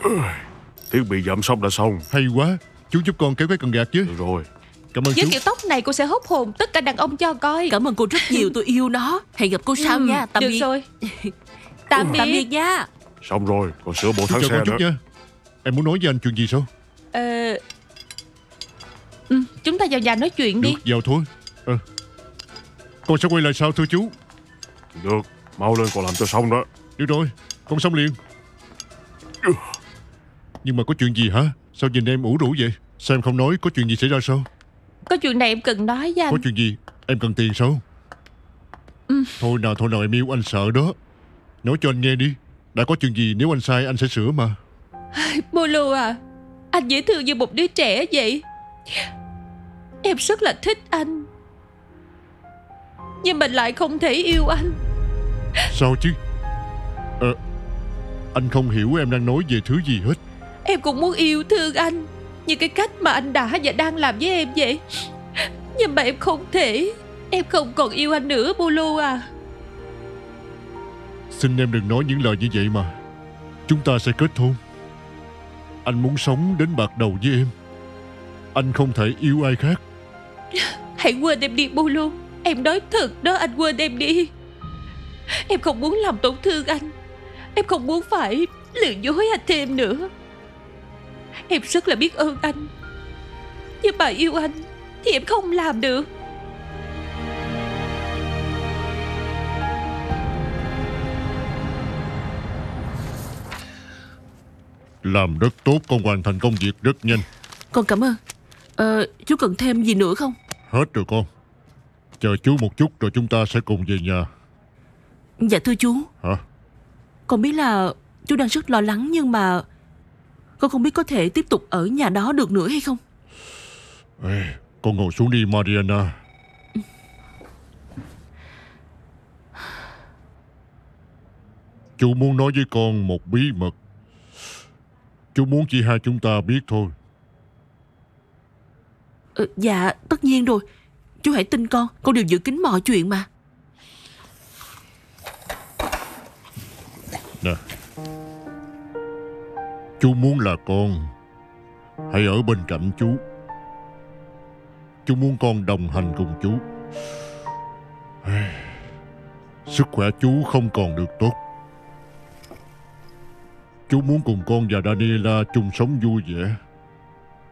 Thiết bị giảm sốc đã xong. Hay quá. Chú giúp con kéo cái cần gạt chứ. Được rồi. Cảm ơn Với chú. kiểu tóc này cô sẽ hút hồn tất cả đàn ông cho coi. Cảm ơn cô rất nhiều, tôi yêu nó. Hẹn gặp cô sau nha. Tạm được biệt. rồi. Tạm biệt. Tạm biệt nha. Xong rồi, còn sửa bộ Chú thắng chờ xe con chút nữa. nha. Em muốn nói với anh chuyện gì sao? Chúng ta vào nhà nói chuyện đi. Được, vào thôi. Con sẽ quay lại sau thưa chú. Được, mau lên còn làm cho xong đó. Được rồi, con xong liền. Nhưng mà có chuyện gì hả? Sao nhìn em ủ rũ vậy? Sao em không nói có chuyện gì xảy ra sao? Có chuyện này em cần nói với anh. Có chuyện gì? Em cần tiền sao? Thôi nào em yêu, anh sợ đó. Nói cho anh nghe đi. Đã có chuyện gì, nếu anh sai anh sẽ sửa mà. Bolo à, anh dễ thương như một đứa trẻ vậy. Em rất là thích anh, nhưng mình lại không thể yêu anh. Sao chứ? Anh không hiểu em đang nói về thứ gì hết. Em cũng muốn yêu thương anh như cái cách mà anh đã và đang làm với em vậy. Nhưng mà em không thể. Em không còn yêu anh nữa, Bolo à. Xin em đừng nói những lời như vậy mà. Chúng ta sẽ kết hôn. Anh muốn sống đến bạc đầu với em. Anh không thể yêu ai khác. Hãy quên em đi, Bolo. Em nói thật đó, anh quên em đi. Em không muốn làm tổn thương anh. Em không muốn phải lừa dối anh thêm nữa. Em rất là biết ơn anh, nhưng mà yêu anh thì em không làm được. Làm rất tốt, con hoàn thành công việc rất nhanh. Con cảm ơn. Chú cần thêm gì nữa không? Hết rồi con. Chờ chú một chút rồi chúng ta sẽ cùng về nhà. Dạ thưa chú. Hả? Con biết là chú đang rất lo lắng, nhưng mà con không biết có thể tiếp tục ở nhà đó được nữa hay không. Con ngồi xuống đi Mariana. Chú muốn nói với con một bí mật. Chú muốn chỉ hai chúng ta biết thôi. Dạ tất nhiên rồi. Chú hãy tin con đều giữ kín mọi chuyện mà. Nè, chú muốn là con hãy ở bên cạnh chú. Chú muốn con đồng hành cùng chú. Sức khỏe chú không còn được tốt. Chú muốn cùng con và Daniela chung sống vui vẻ.